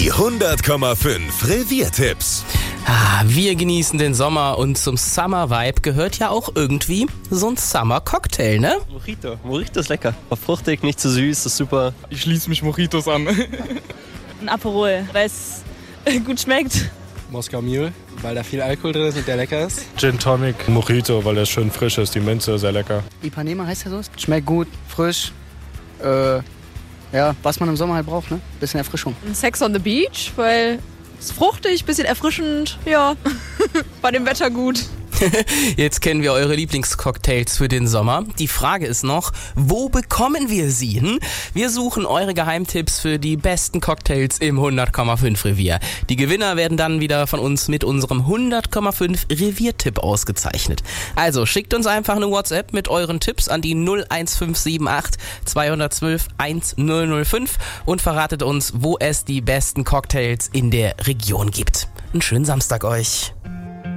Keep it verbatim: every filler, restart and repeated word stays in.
Die hundert Komma fünf Reviertipps. Ah, wir genießen den Sommer und zum Summer-Vibe gehört ja auch irgendwie so ein Summer-Cocktail, ne? Mojito. Mojito ist lecker. War fruchtig, nicht zu süß, ist super. Ich schließe mich Mojitos an. Ein Aperol, weil es gut schmeckt. Moskau Mule, weil da viel Alkohol drin ist und der lecker ist. Gin Tonic, Mojito, weil der schön frisch ist, die Minze sehr lecker. Ipanema heißt ja so. Schmeckt gut, frisch. Äh, ja, was man im Sommer halt braucht, ne? Bisschen Erfrischung. Sex on the Beach, weil es fruchtig, bisschen erfrischend, ja, bei dem Wetter gut. Jetzt kennen wir eure Lieblingscocktails für den Sommer. Die Frage ist noch, wo bekommen wir sie? Hm? Wir suchen eure Geheimtipps für die besten Cocktails im hundert Komma fünf Revier. Die Gewinner werden dann wieder von uns mit unserem hundert Komma fünf Reviertipp ausgezeichnet. Also schickt uns einfach eine WhatsApp mit euren Tipps an die null eins fünf sieben acht zwei eins zwei eins null null fünf und verratet uns, wo es die besten Cocktails in der Region gibt. Einen schönen Samstag euch.